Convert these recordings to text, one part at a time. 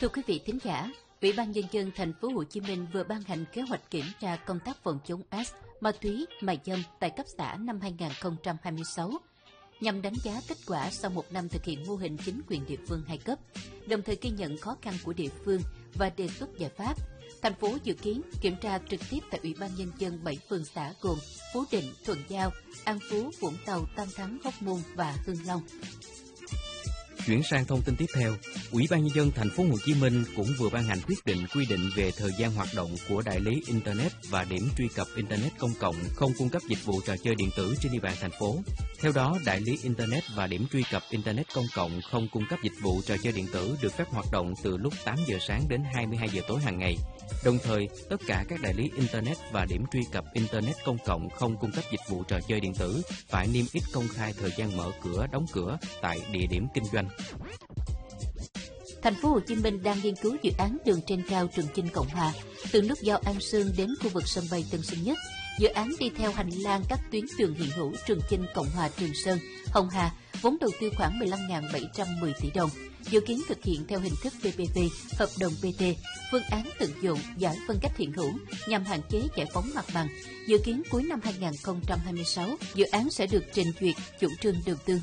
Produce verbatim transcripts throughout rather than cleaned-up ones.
Thưa quý vị thính giả, Ủy ban Nhân dân Thành phố Hồ Chí Minh vừa ban hành kế hoạch kiểm tra công tác phòng chống ét, ma túy, mại dâm tại cấp xã năm hai không hai sáu, nhằm đánh giá kết quả sau một năm thực hiện mô hình chính quyền địa phương hai cấp, đồng thời ghi nhận khó khăn của địa phương và đề xuất giải pháp. Thành phố dự kiến kiểm tra trực tiếp tại Ủy ban Nhân dân bảy phường xã gồm Phú Định, Thuận Giao, An Phú, Vũng Tàu, Tam Thắng, Hóc Môn và Hưng Long. Chuyển sang thông tin tiếp theo, Ủy ban Nhân dân Thành phố Hồ Chí Minh cũng vừa ban hành quyết định quy định về thời gian hoạt động của đại lý Internet và điểm truy cập Internet công cộng không cung cấp dịch vụ trò chơi điện tử trên địa bàn thành phố. Theo đó, đại lý Internet và điểm truy cập Internet công cộng không cung cấp dịch vụ trò chơi điện tử được phép hoạt động từ lúc tám giờ sáng đến hai mươi hai giờ tối hàng ngày. Đồng thời, tất cả các đại lý Internet và điểm truy cập Internet công cộng không cung cấp dịch vụ trò chơi điện tử phải niêm yết công khai thời gian mở cửa, đóng cửa tại địa điểm kinh doanh. Thành phố Hồ Chí Minh đang nghiên cứu dự án đường trên cao Trường Chinh - Cộng Hòa từ nút giao An Sương đến khu vực sân bay Tân Sơn Nhất. Dự án đi theo hành lang các tuyến đường hiện hữu Trường Chinh - Cộng Hòa, Trường Sơn, Hồng Hà, vốn đầu tư khoảng mười lăm nghìn bảy trăm mười tỷ đồng, dự kiến thực hiện theo hình thức pê pê pê, hợp đồng bê tê, phương án tận dụng giải phân cách hiện hữu nhằm hạn chế giải phóng mặt bằng. Dự kiến cuối năm hai không hai sáu, dự án sẽ được trình duyệt chủ trương đầu tư.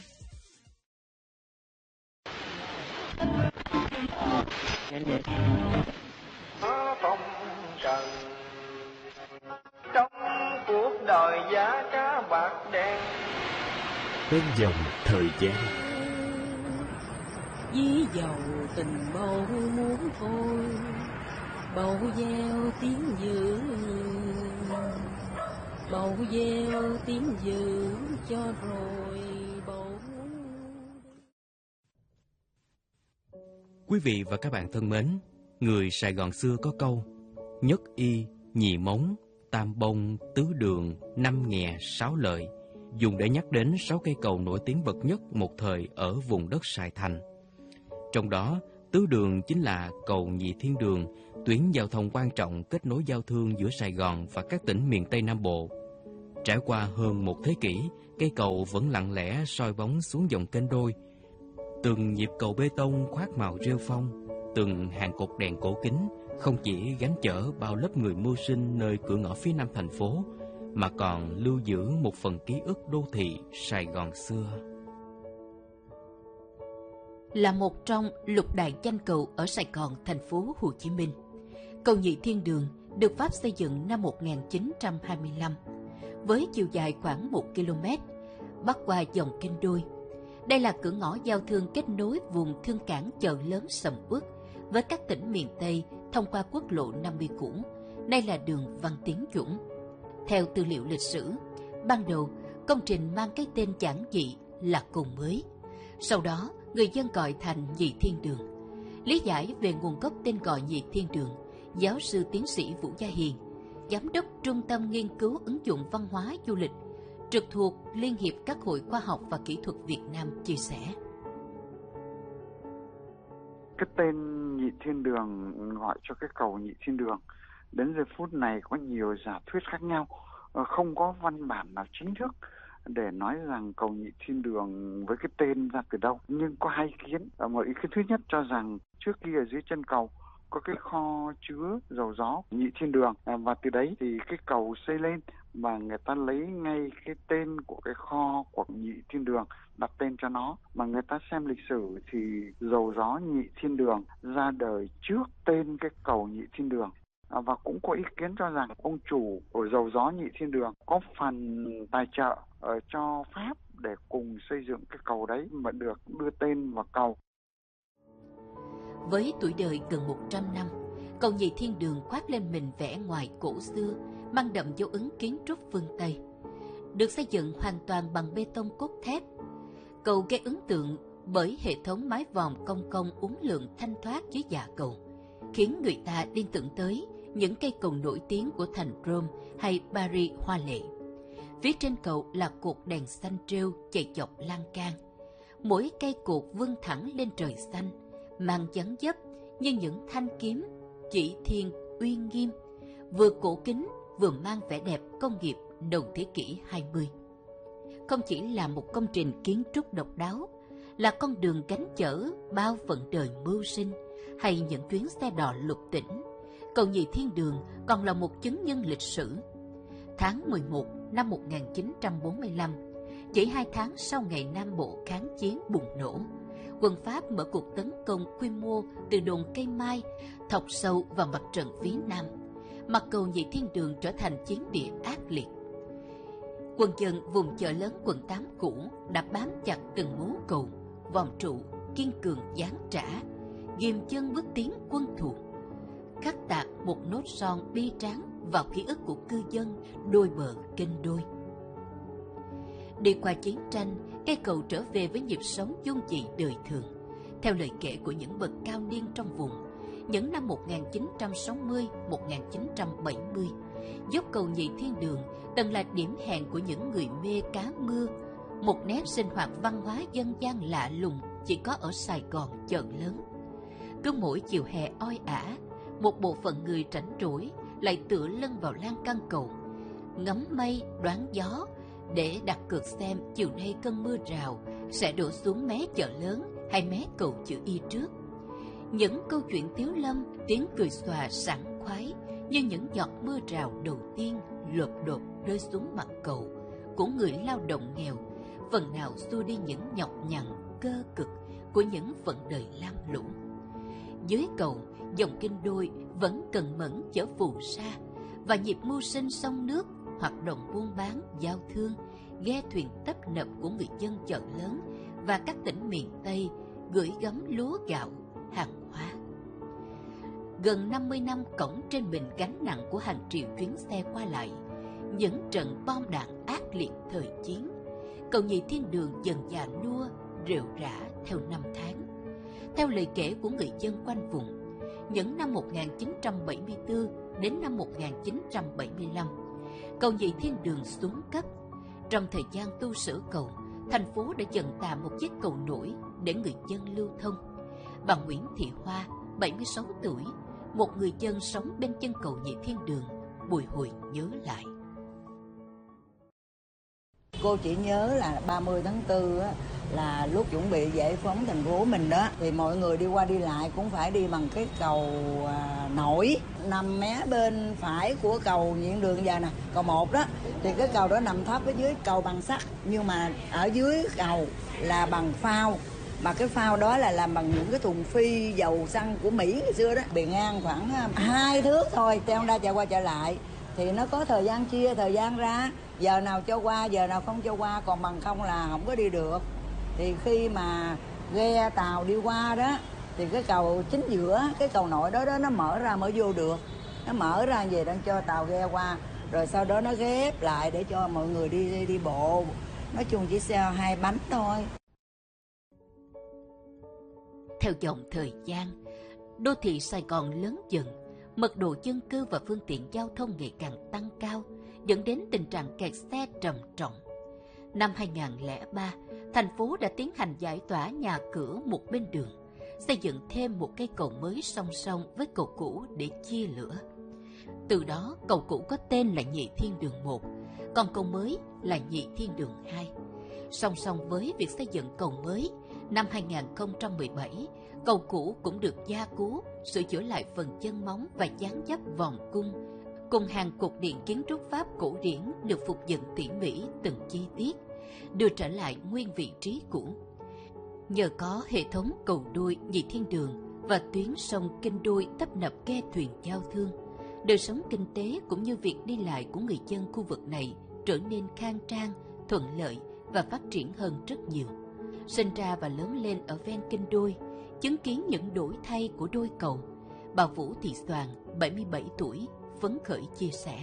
Phong trần trong cuộc đời giá cá bạc đen bên dòng thời gian, dí dầu tình bầu muốn thôi, bầu gieo tiếng dự, bầu gieo tiếng dự cho rồi bầu. Quý vị và các bạn thân mến, người Sài Gòn xưa có câu nhất y, nhì mống, tam bông, tứ đường, năm nghè, sáu lợi, dùng để nhắc đến sáu cây cầu nổi tiếng bậc nhất một thời ở vùng đất Sài Thành. Trong đó, tứ đường chính là cầu Nhị Thiên Đường, tuyến giao thông quan trọng kết nối giao thương giữa Sài Gòn và các tỉnh miền Tây Nam Bộ. Trải qua hơn một thế kỷ, cây cầu vẫn lặng lẽ soi bóng xuống dòng kênh đôi. Từng nhịp cầu bê tông khoác màu rêu phong, từng hàng cột đèn cổ kính không chỉ gánh chở bao lớp người mưu sinh nơi cửa ngõ phía nam thành phố, mà còn lưu giữ một phần ký ức đô thị Sài Gòn xưa. Là một trong lục đại danh cầu ở Sài Gòn, thành phố Hồ Chí Minh, cầu Nhị Thiên Đường được Pháp xây dựng năm một nghìn chín trăm hai mươi lăm, với chiều dài khoảng một ki lô mét, bắc qua dòng kênh đôi. Đây là cửa ngõ giao thương kết nối vùng thương cảng chợ lớn Sầm Uất với các tỉnh miền Tây thông qua quốc lộ năm mươi cũ, nay là đường Văn Tiến Dũng. Theo tư liệu lịch sử, ban đầu công trình mang cái tên giản dị là Cầu Mới. Sau đó, người dân gọi thành Nhị Thiên Đường. Lý giải về nguồn gốc tên gọi Nhị Thiên Đường, giáo sư tiến sĩ Vũ Gia Hiền, giám đốc Trung tâm Nghiên cứu ứng dụng văn hóa du lịch trực thuộc Liên hiệp các hội khoa học và kỹ thuật Việt Nam chia sẻ. Cái tên Nhị Thiên Đường gọi cho cái cầu Nhị Thiên Đường đến giờ phút này có nhiều giả thuyết khác nhau, không có văn bản nào chính thức để nói rằng cầu Nhị Thiên Đường với cái tên ra từ đâu. Nhưng có hai ý kiến. Một ý kiến thứ nhất cho rằng trước kia ở dưới chân cầu có cái kho chứa dầu gió Nhị Thiên Đường, và từ đấy thì cái cầu xây lên và người ta lấy ngay cái tên của cái kho của Nhị Thiên Đường đặt tên cho nó. Mà người ta xem lịch sử thì dầu gió Nhị Thiên Đường ra đời trước tên cái cầu Nhị Thiên Đường. À, và cũng có ý kiến cho rằng ông chủ của dầu gió Nhị Thiên Đường có phần tài trợ ở cho Pháp để cùng xây dựng cái cầu đấy mà được đưa tên vào cầu. Với tuổi đời gần một trăm năm, cầu Nhị Thiên Đường khoác lên mình vẻ ngoài cổ xưa, mang đậm dấu ấn kiến trúc phương Tây. Được xây dựng hoàn toàn bằng bê tông cốt thép. Cầu gây ấn tượng bởi hệ thống mái vòm cong cong uốn lượn thanh thoát dưới dạ cầu, khiến người ta liên tưởng tới những cây cầu nổi tiếng của thành Rome hay Paris hoa lệ. Phía trên cầu là cột đèn xanh rêu chạy dọc lan can. Mỗi cây cột vươn thẳng lên trời xanh, mang dáng dấp như những thanh kiếm chỉ thiên uy nghiêm, vừa cổ kính vừa mang vẻ đẹp công nghiệp đầu thế kỷ hai mươi. Không chỉ là một công trình kiến trúc độc đáo, là con đường gánh chở bao phận đời mưu sinh, hay những chuyến xe đò lục tỉnh, cầu nhị thiên đường còn là một chứng nhân lịch sử. Tháng mười một năm một nghìn chín trăm bốn mươi lăm, chỉ hai tháng sau ngày Nam Bộ kháng chiến bùng nổ, quân Pháp mở cuộc tấn công quy mô từ đồn Cây Mai, thọc sâu vào mặt trận phía Nam. Mặt cầu nhị thiên đường trở thành chiến địa ác liệt. Quân dân vùng chợ lớn quận tám cũ đã bám chặt từng mố cầu, vòm trụ, kiên cường giáng trả, ghim chân bước tiến quân thù, khắc tạc một nốt son bi tráng vào ký ức của cư dân đôi bờ kênh đôi. Đi qua chiến tranh, cây cầu trở về với nhịp sống dung dị đời thường. Theo lời kể của những bậc cao niên trong vùng, những năm một nghìn chín trăm sáu mươi đến một nghìn chín trăm bảy mươi, dốc cầu nhị thiên đường từng là điểm hẹn của những người mê cá mưa, một nét sinh hoạt văn hóa dân gian lạ lùng chỉ có ở Sài Gòn chợ lớn. Cứ mỗi chiều hè oi ả, một bộ phận người rảnh rỗi lại tựa lưng vào lan can cầu, ngắm mây đoán gió để đặt cược xem chiều nay cơn mưa rào sẽ đổ xuống mé chợ lớn hay mé cầu chữ Y trước. Những câu chuyện tiếu lâm, tiếng cười xòa sảng khoái như những giọt mưa rào đầu tiên lộp đột rơi xuống mặt cầu của người lao động nghèo, phần nào xua đi những nhọc nhằn cơ cực của những phận đời lam lũ. Dưới cầu, dòng kinh đôi vẫn cần mẫn chở phù sa, và nhịp mưu sinh sông nước, hoạt động buôn bán, giao thương, ghe thuyền tấp nập của người dân chợ lớn và các tỉnh miền Tây gửi gắm lúa gạo, hàng hóa. Gần năm mươi năm cõng trên mình gánh nặng của hàng triệu chuyến xe qua lại, những trận bom đạn ác liệt thời chiến, cầu nhị thiên đường dần dà nua, rệu rã theo năm tháng. Theo lời kể của người dân quanh vùng, những năm một nghìn chín trăm bảy mươi tư đến năm một nghìn chín trăm bảy mươi lăm, cầu nhị thiên đường xuống cấp. Trong thời gian tu sửa cầu, thành phố đã dần tạm một chiếc cầu nổi để người dân lưu thông. Bà Nguyễn Thị Hoa, bảy mươi sáu tuổi, một người dân sống bên chân cầu nhị thiên đường, bồi hồi nhớ lại. Cô chỉ nhớ là ba mươi tháng tư á, là lúc chuẩn bị giải phóng thành phố mình đó, thì mọi người đi qua đi lại cũng phải đi bằng cái cầu à, nổi nằm mé bên phải của cầu nhị đường giờ nè, cầu một đó, thì cái cầu đó nằm thấp ở dưới cầu bằng sắt, nhưng mà ở dưới cầu là bằng phao, mà cái phao đó là làm bằng những cái thùng phi dầu xăng của Mỹ ngày xưa đó, bề ngang khoảng hai thước thôi, xe Honda chạy qua chạy lại, thì nó có thời gian chia thời gian ra, giờ nào cho qua giờ nào không cho qua, còn bằng không là không có đi được. Thì khi mà ghe tàu đi qua đó thì cái cầu chính giữa, cái cầu nội đó đó nó mở ra mới vô được, nó mở ra về đang cho tàu ghe qua, rồi sau đó nó ghép lại để cho mọi người đi đi, đi bộ, nói chung chỉ xe hai bánh thôi. Theo dòng thời gian, đô thị Sài Gòn lớn dần, mật độ dân cư và phương tiện giao thông ngày càng tăng cao, dẫn đến tình trạng kẹt xe trầm trọng. Năm hai nghìn không trăm lẻ ba, thành phố đã tiến hành giải tỏa nhà cửa một bên đường, xây dựng thêm một cây cầu mới song song với cầu cũ để chia lửa. Từ đó, cầu cũ có tên là Nhị Thiên Đường một, còn cầu mới là Nhị Thiên Đường hai. Song song với việc xây dựng cầu mới, năm hai nghìn không trăm mười bảy, cầu cũ cũng được gia cố, sửa chữa lại phần chân móng và dán dấp vòng cung, cùng hàng cột điện kiến trúc Pháp cổ điển được phục dựng tỉ mỉ từng chi tiết, đưa trở lại nguyên vị trí cũ. Nhờ có hệ thống cầu đôi Nhị Thiên Đường và tuyến sông Kinh Đôi tấp nập ghe thuyền giao thương, đời sống kinh tế cũng như việc đi lại của người dân khu vực này trở nên khang trang, thuận lợi và phát triển hơn rất nhiều. Sinh ra và lớn lên ở ven Kinh Đôi, chứng kiến những đổi thay của đôi cầu, bà Vũ Thị Soàn, bảy mươi bảy tuổi, phấn khởi chia sẻ.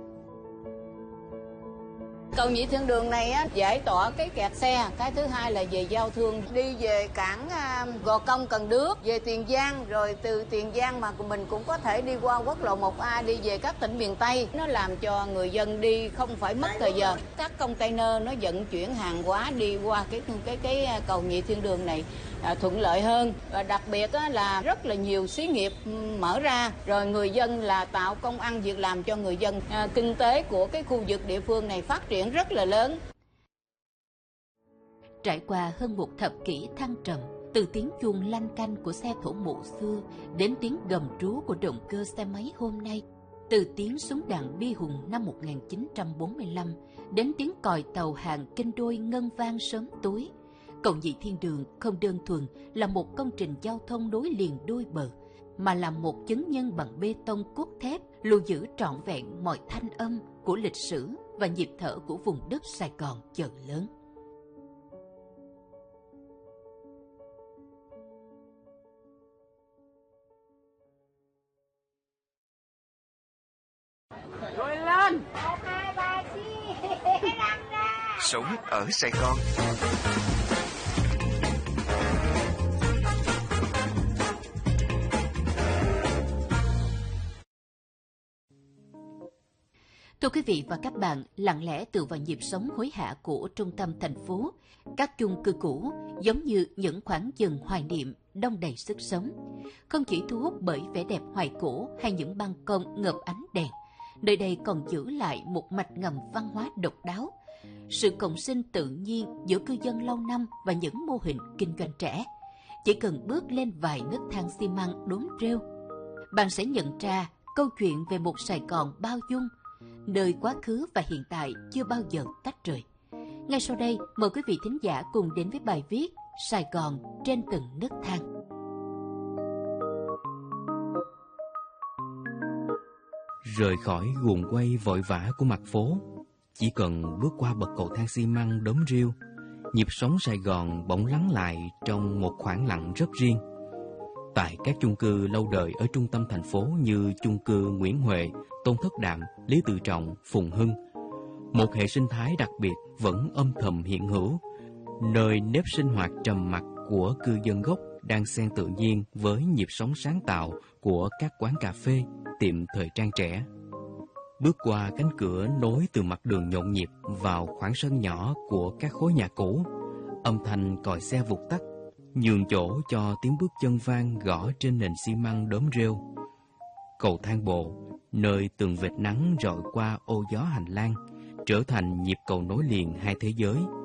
Cầu Nhị Thiên Đường này á, giải tỏa cái kẹt xe, cái thứ hai là về giao thương, đi về cảng uh, Gò Công Cần Đước, về Tiền Giang, rồi từ Tiền Giang mà mình cũng có thể đi qua quốc lộ một A đi về các tỉnh miền Tây. Nó làm cho người dân đi không phải mất thời giờ. Các container nó vận chuyển hàng hóa đi qua cái cái cái cầu Nhị Thiên Đường này à, thuận lợi hơn, và đặc biệt á, là rất là nhiều xí nghiệp mở ra, rồi người dân là tạo công ăn việc làm cho người dân, à, kinh tế của cái khu vực địa phương này phát triển rất là lớn. Trải qua hơn một thập kỷ thăng trầm, Từ tiếng chuông lanh canh của xe thổ mộ xưa đến tiếng gầm rú của động cơ xe máy hôm nay, từ tiếng súng đạn bi hùng năm một nghìn chín trăm bốn mươi lăm đến tiếng còi tàu hàng kinh đôi ngân vang sớm tối, Cầu Nhị Thiên Đường không đơn thuần là một công trình giao thông nối liền đôi bờ, mà là một chứng nhân bằng bê tông cốt thép lưu giữ trọn vẹn mọi thanh âm của lịch sử và nhịp thở của vùng đất Sài Gòn chợ lớn. Rồi lên. Sống ở Sài Gòn. Thưa quý vị và các bạn, lặng lẽ tựa vào nhịp sống hối hả của trung tâm thành phố, các chung cư cũ giống như những khoảng vườn hoài niệm đông đầy sức sống. Không chỉ thu hút bởi vẻ đẹp hoài cổ hay những ban công ngập ánh đèn, nơi đây còn giữ lại một mạch ngầm văn hóa độc đáo, sự cộng sinh tự nhiên giữa cư dân lâu năm và những mô hình kinh doanh trẻ. Chỉ cần bước lên vài nấc thang xi măng đốn rêu, bạn sẽ nhận ra câu chuyện về một Sài Gòn bao dung, nơi quá khứ và hiện tại chưa bao giờ tách rời. Ngay sau đây, mời quý vị thính giả cùng đến với bài viết Sài Gòn trên từng nấc thang. Rời khỏi guồng quay vội vã của mặt phố, chỉ cần bước qua bậc cầu thang xi măng đốm rêu, nhịp sống Sài Gòn bỗng lắng lại trong một khoảng lặng rất riêng. Tại các chung cư lâu đời ở trung tâm thành phố như chung cư Nguyễn Huệ, Tôn Thất Đạm, Lý Tự Trọng, Phùng Hưng, một hệ sinh thái đặc biệt vẫn âm thầm hiện hữu, nơi nếp sinh hoạt trầm mặc của cư dân gốc đang xen tự nhiên với nhịp sống sáng tạo của các quán cà phê, tiệm thời trang trẻ. Bước qua cánh cửa nối từ mặt đường nhộn nhịp vào khoảng sân nhỏ của các khối nhà cũ, âm thanh còi xe vụt tắt, nhường chỗ cho tiếng bước chân vang gõ trên nền xi măng đốm rêu. Cầu thang bộ, nơi từng vệt nắng rọi qua ô gió hành lang, trở thành nhịp cầu nối liền hai thế giới.